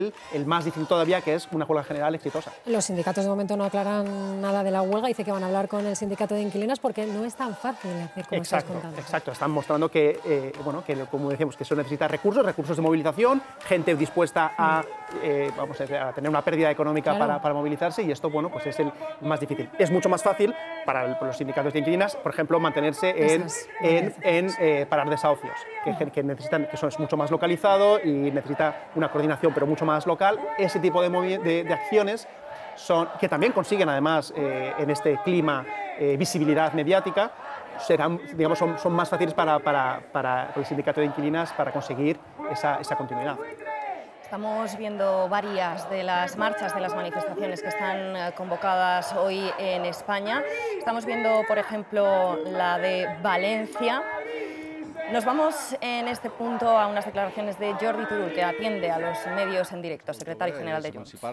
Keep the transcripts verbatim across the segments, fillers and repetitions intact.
el más difícil todavía, que es una huelga general exitosa. Los sindicatos de momento no aclaran nada de la huelga, dice que van a hablar con el sindicato de inquilinos porque no es tan fácil hacer como estás Exacto, contando. exacto. Están mostrando que, eh, bueno, que, como decíamos, que eso necesita recursos, recursos de movilización, gente dispuesta a, eh, vamos a, decir, a tener una pérdida económica Claro. para, para movilizarse, y esto, bueno, pues es el más difícil. Es mucho más fácil para, el, para los sindicatos de inquilinas, por ejemplo, mantenerse en, Esas, en, en eh, parar desahucios, que, que necesitan, que eso es mucho más localizado y necesita una coordinación, pero mucho más local. Ese tipo de, de, de acciones son, que también consiguen, además, eh, en este clima, eh, visibilidad mediática, serán, digamos, son, son más fáciles para, para, para el sindicato de inquilinas para conseguir esa, esa continuidad. Estamos viendo varias de las marchas, de las manifestaciones que están convocadas hoy en España. Estamos viendo, por ejemplo, la de Valencia. Nos vamos en este punto a unas declaraciones de Jordi Turull, que atiende a los medios en directo, secretario general de Junts.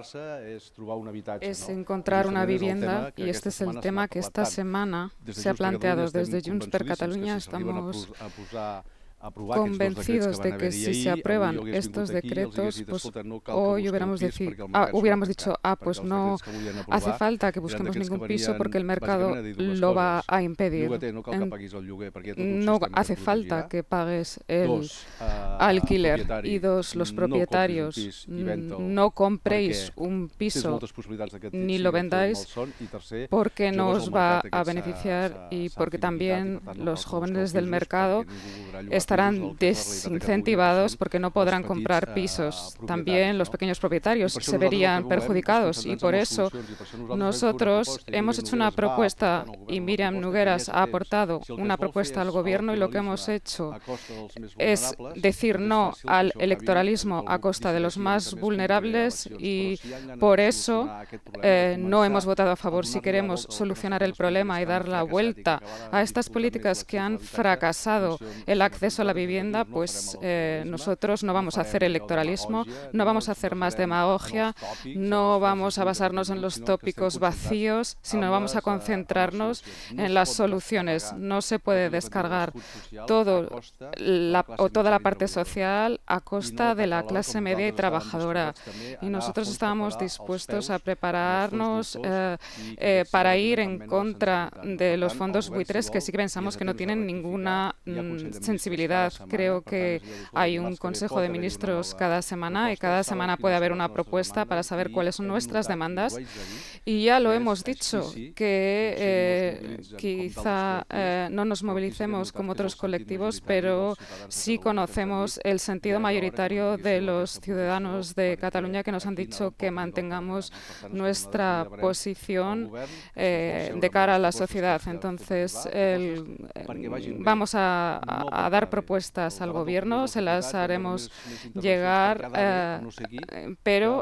Es encontrar una vivienda, y este es el tema que esta semana se ha planteado desde Junts per Catalunya. Estamos convencidos de que si se aprueban estos decretos, pues hoy hubiéramos, decir, ah, hubiéramos dicho, ah, pues no hace falta que busquemos ningún piso porque el mercado lo va a impedir. No hace falta que pagues el alquiler. Y dos, los propietarios, no compréis un piso ni lo vendáis porque no os va a beneficiar y porque también los jóvenes del mercado estarán desincentivados porque no podrán comprar pisos. También los pequeños propietarios se verían perjudicados y por eso nosotros hemos hecho una propuesta y Míriam Nogueras ha aportado una propuesta al Gobierno, y lo que hemos hecho es decir no al electoralismo a costa de los más vulnerables, y por eso eh, no hemos votado a favor. Si queremos solucionar el problema y dar la vuelta a estas políticas que han fracasado el acceso a la vivienda, pues eh, nosotros no vamos a hacer electoralismo, no vamos a hacer más demagogia, no vamos a basarnos en los tópicos vacíos, sino vamos a concentrarnos en las soluciones. No se puede descargar todo la, o toda la parte social a costa de la clase media y trabajadora. Y nosotros estábamos dispuestos a prepararnos eh, eh, para ir en contra de los fondos buitres, que sí que pensamos que no tienen ninguna mm, sensibilidad. Creo que hay un Consejo de Ministros cada semana y cada semana puede haber una propuesta para saber cuáles son nuestras demandas. Y ya lo hemos dicho, que eh, quizá eh, no nos movilicemos como otros colectivos, pero sí conocemos el sentido mayoritario de los ciudadanos de Cataluña, que nos han dicho que mantengamos nuestra posición eh, de cara a la sociedad. Entonces, el, eh, vamos a, a, a dar propuestas al Gobierno, se las haremos llegar, eh, pero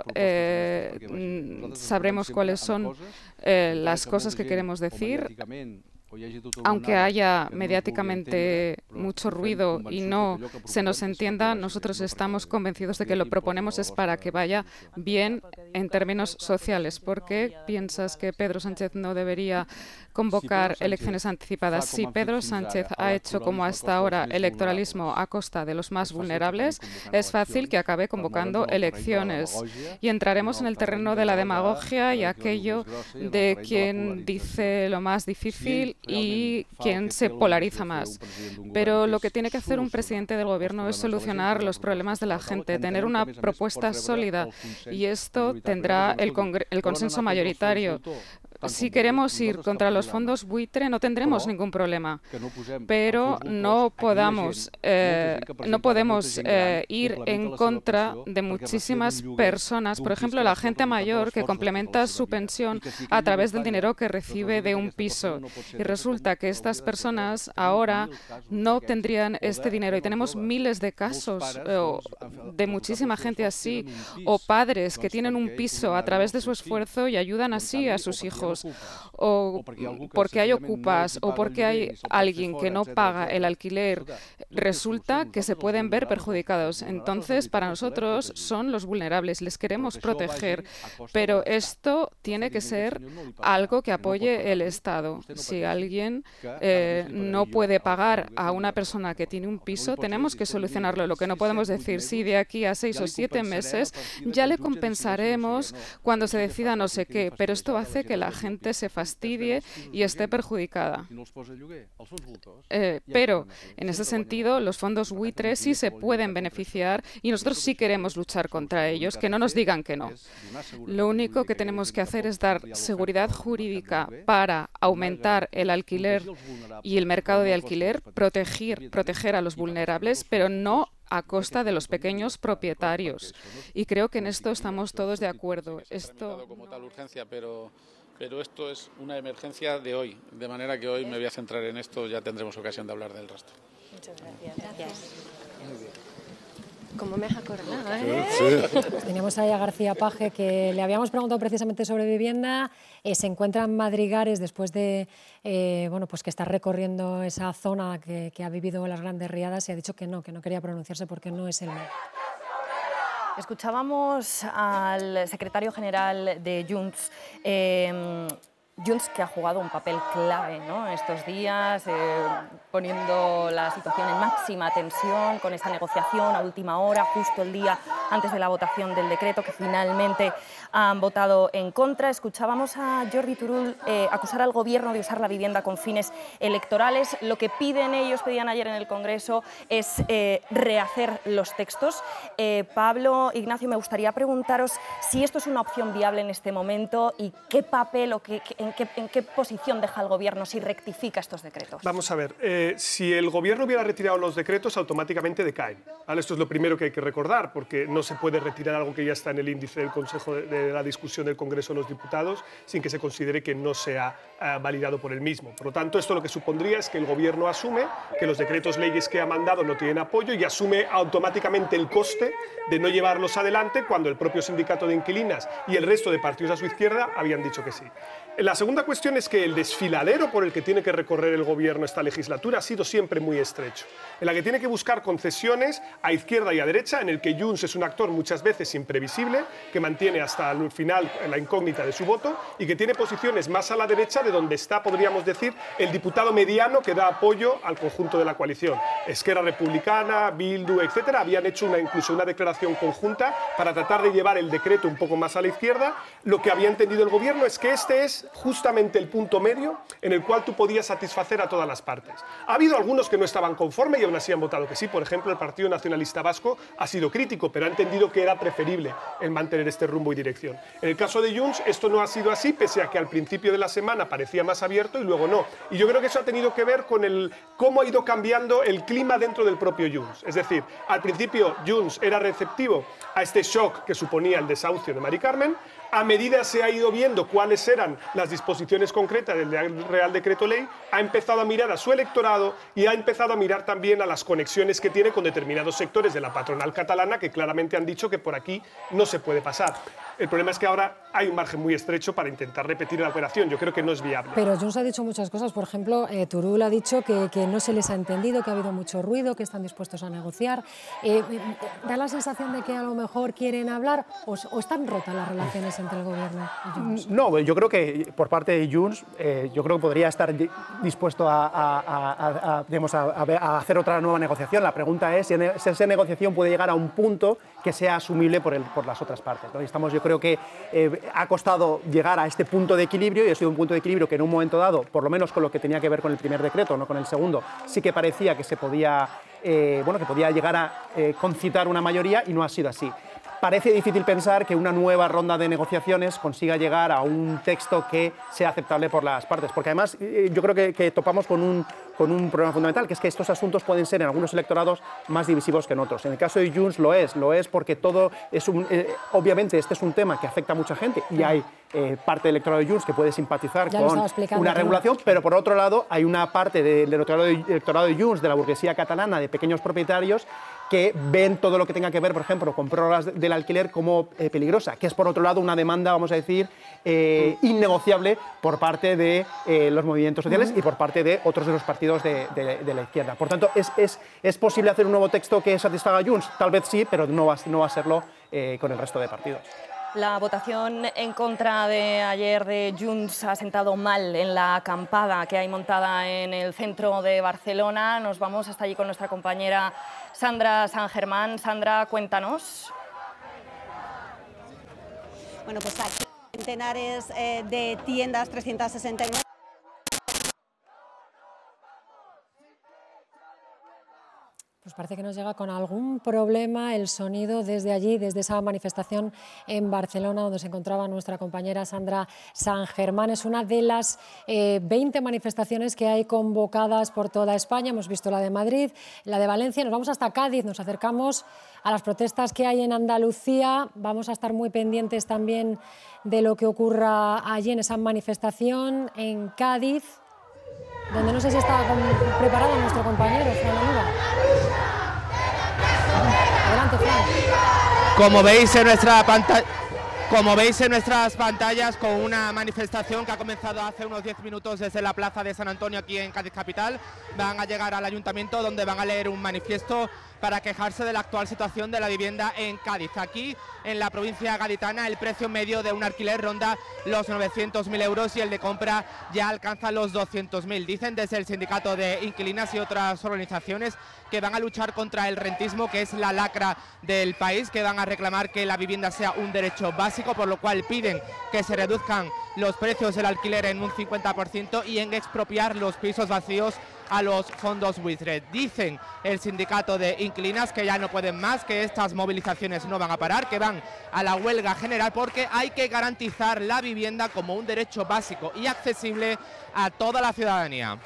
eh, sabremos cuáles son eh, las cosas que queremos decir. Aunque haya mediáticamente mucho ruido y no se nos entienda, nosotros estamos convencidos de que lo proponemos es para que vaya bien en términos sociales. ¿Por qué piensas que Pedro Sánchez no debería convocar elecciones anticipadas? Si Pedro Sánchez ha hecho como hasta ahora electoralismo a costa de los más vulnerables, es fácil que acabe convocando elecciones. Y entraremos en el terreno de la demagogia y aquello de quien dice lo más difícil y quien se polariza más. Pero lo que tiene que hacer un presidente del Gobierno es solucionar los problemas de la gente, tener una propuesta sólida, y esto tendrá el, el consenso mayoritario. Si queremos ir contra los fondos buitre no tendremos ningún problema, pero no podamos, eh, no podemos eh, ir en contra de muchísimas personas, por ejemplo la gente mayor que complementa su pensión a través del dinero que recibe de un piso, y resulta que estas personas ahora no tendrían este dinero, y tenemos miles de casos eh, de muchísima gente así, o padres que tienen un piso a través de su esfuerzo y ayudan así a sus hijos. fijos, o porque hay ocupas, o porque hay alguien que no paga el alquiler, resulta que se pueden ver perjudicados. Entonces, para nosotros son los vulnerables, les queremos proteger, pero esto tiene que ser algo que apoye el Estado. Si alguien eh, no puede pagar a una persona que tiene un piso, tenemos que solucionarlo. Lo que no podemos decir, sí, de aquí a seis o siete meses ya le compensaremos cuando se decida no sé qué, pero esto hace que la gente se fastidie y esté perjudicada. Eh, pero, en ese sentido, los fondos buitres sí se pueden beneficiar y nosotros sí queremos luchar contra ellos, que no nos digan que no. Lo único que tenemos que hacer es dar seguridad jurídica para aumentar el alquiler y el mercado de alquiler, proteger, proteger a los vulnerables, pero no a costa de los pequeños propietarios. Y creo que en esto estamos todos de acuerdo. Esto como tal urgencia, pero, pero esto es una emergencia de hoy, de manera que hoy me voy a centrar en esto, ya tendremos ocasión de hablar del resto. Muchas gracias. Gracias. Muy bien. ¿Cómo me has acordado? ¿eh? Sí. Teníamos ahí a García Page, que le habíamos preguntado precisamente sobre vivienda. Eh, se encuentra en Madrigares después de eh, bueno, pues que está recorriendo esa zona que, que ha vivido las grandes riadas y ha dicho que no, que no quería pronunciarse porque no es el momento. Escuchábamos al secretario general de Junts, eh, Junts, que ha jugado un papel clave, ¿no?, estos días, eh, poniendo la situación en máxima tensión con esta negociación a última hora, justo el día antes de la votación del decreto, que finalmente han votado en contra. Escuchábamos a Jordi Turull eh, acusar al Gobierno de usar la vivienda con fines electorales. Lo que piden ellos, pedían ayer en el Congreso, es eh, rehacer los textos. Eh, Pablo, Ignacio, me gustaría preguntaros si esto es una opción viable en este momento y qué papel o qué, qué En qué, ¿En qué posición deja el Gobierno si rectifica estos decretos? Vamos a ver, eh, si el Gobierno hubiera retirado los decretos, automáticamente decaen, ¿vale? Esto es lo primero que hay que recordar, porque no se puede retirar algo que ya está en el índice del Consejo de, de la discusión del Congreso de los Diputados sin que se considere que no sea eh, validado por el mismo. Por lo tanto, esto lo que supondría es que el Gobierno asume que los decretos leyes que ha mandado no tienen apoyo y asume automáticamente el coste de no llevarlos adelante cuando el propio sindicato de inquilinas y el resto de partidos a su izquierda habían dicho que sí. La segunda cuestión es que el desfiladero por el que tiene que recorrer el Gobierno esta legislatura ha sido siempre muy estrecho, en la que tiene que buscar concesiones a izquierda y a derecha, en el que Junts es un actor muchas veces imprevisible, que mantiene hasta el final la incógnita de su voto y que tiene posiciones más a la derecha de donde está, podríamos decir, el diputado mediano que da apoyo al conjunto de la coalición. Esquerra Republicana, Bildu, etcétera, habían hecho una, incluso una declaración conjunta para tratar de llevar el decreto un poco más a la izquierda. Lo que había entendido el Gobierno es que este es justamente el punto medio en el cual tú podías satisfacer a todas las partes. Ha habido algunos que no estaban conformes y aún así han votado que sí. Por ejemplo, el Partido Nacionalista Vasco ha sido crítico, pero ha entendido que era preferible el mantener este rumbo y dirección. En el caso de Junts, esto no ha sido así, pese a que al principio de la semana parecía más abierto y luego no. Y yo creo que eso ha tenido que ver con el, cómo ha ido cambiando el clima dentro del propio Junts. Es decir, al principio Junts era receptivo a este shock que suponía el desahucio de Mari Carmen. A medida se ha ido viendo cuáles eran las disposiciones concretas del Real Decreto Ley, ha empezado a mirar a su electorado y ha empezado a mirar también a las conexiones que tiene con determinados sectores de la patronal catalana que claramente han dicho que por aquí no se puede pasar. El problema es que ahora hay un margen muy estrecho para intentar repetir la operación. Yo creo que no es viable. Pero Junts ha dicho muchas cosas. Por ejemplo, eh, Turull ha dicho que, que no se les ha entendido, que ha habido mucho ruido, que están dispuestos a negociar. Eh, ¿Da la sensación de que a lo mejor quieren hablar o, o están rotas las relaciones entre el Gobierno y Junts? No, yo creo que por parte de Junts, eh, yo creo que podría estar dispuesto a, a, a, a, digamos, a, a hacer otra nueva negociación. La pregunta es si esa negociación puede llegar a un punto que sea asumible por, el, por las otras partes, ¿no? Y estamos, yo creo que eh, ha costado llegar a este punto de equilibrio y ha sido un punto de equilibrio que en un momento dado, por lo menos con lo que tenía que ver con el primer decreto, no con el segundo, sí que parecía que se podía, eh, bueno, que podía llegar a eh, concitar una mayoría y no ha sido así. Parece difícil pensar que una nueva ronda de negociaciones consiga llegar a un texto que sea aceptable por las partes, porque además eh, yo creo que, que topamos con un, con un problema fundamental, que es que estos asuntos pueden ser en algunos electorados más divisivos que en otros. En el caso de Junts lo es, lo es porque todo es un, eh, obviamente este es un tema que afecta a mucha gente y hay eh, parte del electorado de Junts que puede simpatizar ya con una regulación, pero por otro lado hay una parte del electorado de, electorado de Junts, de la burguesía catalana, de pequeños propietarios, que ven todo lo que tenga que ver, por ejemplo, con prórrogas del alquiler como eh, peligrosa, que es por otro lado una demanda, vamos a decir, eh, innegociable por parte de eh, los movimientos sociales y por parte de otros de los partidos de, de, de la izquierda. Por tanto, ¿es, es, ¿es posible hacer un nuevo texto que satisfaga a Junts? Tal vez sí, pero no va, no va a serlo eh, con el resto de partidos. La votación en contra de ayer de Junts ha sentado mal en la acampada que hay montada en el centro de Barcelona. Nos vamos hasta allí con nuestra compañera Sandra San Germán. Sandra, cuéntanos. Bueno, pues aquí centenares eh, de tiendas, trescientas sesenta y nueve. Pues parece que nos llega con algún problema el sonido desde allí, desde esa manifestación en Barcelona, donde se encontraba nuestra compañera Sandra San Germán. Es una de las eh, veinte manifestaciones que hay convocadas por toda España. Hemos visto la de Madrid, la de Valencia. Nos vamos hasta Cádiz, nos acercamos a las protestas que hay en Andalucía. Vamos a estar muy pendientes también de lo que ocurra allí en esa manifestación en Cádiz, donde no sé si está preparado nuestro compañero Fran Oliva. Adelante, Fran. Como veis en nuestra pantalla, como veis en nuestras pantallas, con una manifestación que ha comenzado hace unos diez minutos desde la plaza de San Antonio aquí en Cádiz capital, van a llegar al ayuntamiento donde van a leer un manifiesto para quejarse de la actual situación de la vivienda en Cádiz. Aquí, en la provincia gaditana, el precio medio de un alquiler ronda los novecientos mil euros y el de compra ya alcanza los doscientos mil. Dicen desde el sindicato de inquilinas y otras organizaciones que van a luchar contra el rentismo, que es la lacra del país, que van a reclamar que la vivienda sea un derecho básico, por lo cual piden que se reduzcan los precios del alquiler en un cincuenta por ciento y en expropiar los pisos vacíos a los fondos buitre. Dicen el sindicato de inquilinas que ya no pueden más, que estas movilizaciones no van a parar, que van a la huelga general porque hay que garantizar la vivienda como un derecho básico y accesible a toda la ciudadanía.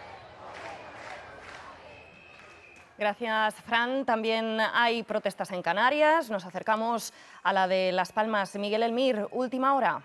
Gracias, Fran. También hay protestas en Canarias. Nos acercamos a la de Las Palmas. Miguel Elmir, última hora.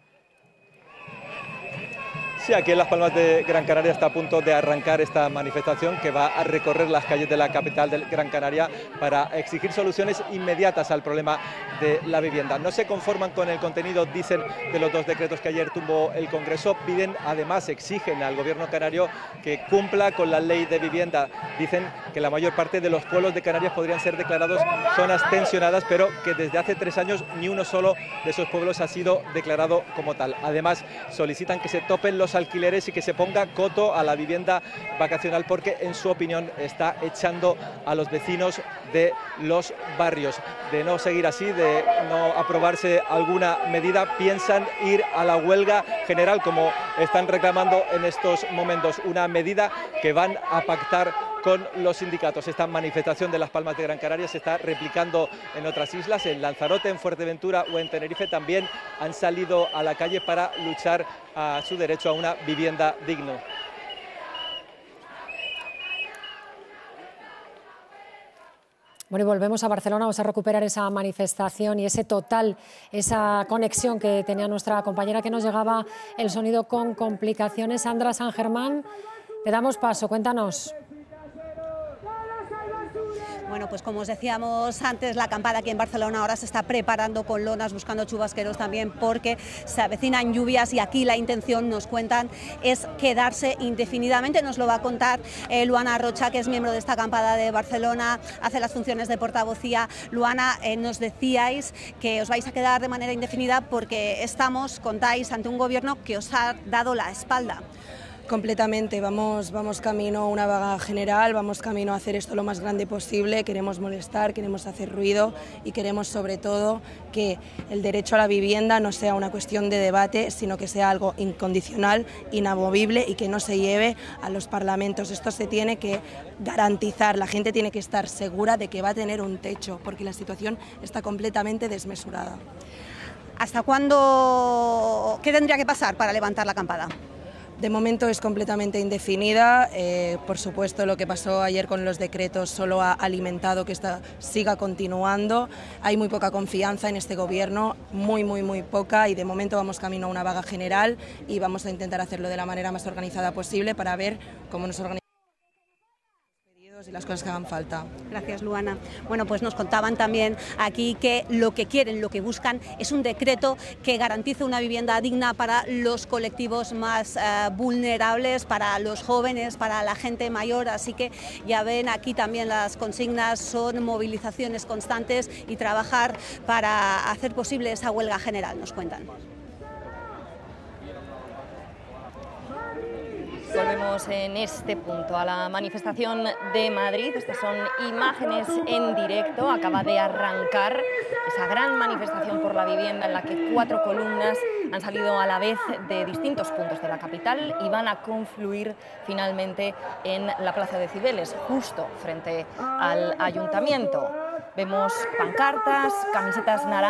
Sí, aquí en Las Palmas de Gran Canaria está a punto de arrancar esta manifestación que va a recorrer las calles de la capital de Gran Canaria para exigir soluciones inmediatas al problema de la vivienda. No se conforman con el contenido, dicen, de los dos decretos que ayer tumbó el Congreso. Piden, además, exigen al gobierno canario que cumpla con la ley de vivienda. Dicen que la mayor parte de los pueblos de Canarias podrían ser declarados zonas tensionadas, pero que desde hace tres años ni uno solo de esos pueblos ha sido declarado como tal. Además, solicitan que se topen los alquileres y que se ponga coto a la vivienda vacacional porque, en su opinión, está echando a los vecinos de los barrios. De no seguir así, de no aprobarse alguna medida, piensan ir a la huelga general, como están reclamando en estos momentos, una medida que van a pactar con los sindicatos. Esta manifestación de Las Palmas de Gran Canaria se está replicando en otras islas, en Lanzarote, en Fuerteventura o en Tenerife. También han salido a la calle para luchar a su derecho a una vivienda digna. Bueno, y volvemos a Barcelona, vamos a recuperar esa manifestación y ese total, esa conexión que tenía nuestra compañera, que nos llegaba el sonido con complicaciones. Sandra San Germán, te damos paso, cuéntanos. Bueno, pues como os decíamos antes, la acampada aquí en Barcelona ahora se está preparando con lonas, buscando chubasqueros también, porque se avecinan lluvias y aquí la intención, nos cuentan, es quedarse indefinidamente. Nos lo va a contar eh, Luana Rocha, que es miembro de esta acampada de Barcelona, hace las funciones de portavocía. Luana, eh, nos decíais que os vais a quedar de manera indefinida porque estamos, contáis, ante un gobierno que os ha dado la espalda. Completamente, vamos, vamos camino a una vaga general, vamos camino a hacer esto lo más grande posible, queremos molestar, queremos hacer ruido y queremos sobre todo que el derecho a la vivienda no sea una cuestión de debate, sino que sea algo incondicional, inamovible y que no se lleve a los parlamentos. Esto se tiene que garantizar, la gente tiene que estar segura de que va a tener un techo, porque la situación está completamente desmesurada. ¿Hasta cuándo? ¿Qué tendría que pasar para levantar la acampada? De momento es completamente indefinida. Eh, por supuesto, lo que pasó ayer con los decretos solo ha alimentado que esta siga continuando. Hay muy poca confianza en este gobierno, muy, muy, muy poca, y de momento vamos camino a una vaga general y vamos a intentar hacerlo de la manera más organizada posible para ver cómo nos organizamos Y las cosas que hagan falta. Gracias, Luana. Bueno, pues nos contaban también aquí que lo que quieren, lo que buscan es un decreto que garantice una vivienda digna para los colectivos más eh, vulnerables, para los jóvenes, para la gente mayor. Así que ya ven, aquí también las consignas son movilizaciones constantes y trabajar para hacer posible esa huelga general, nos cuentan. Volvemos en este punto a la manifestación de Madrid. Estas son imágenes en directo. Acaba de arrancar esa gran manifestación por la vivienda en la que cuatro columnas han salido a la vez de distintos puntos de la capital y van a confluir finalmente en la Plaza de Cibeles, justo frente al ayuntamiento. Vemos pancartas, camisetas naranjas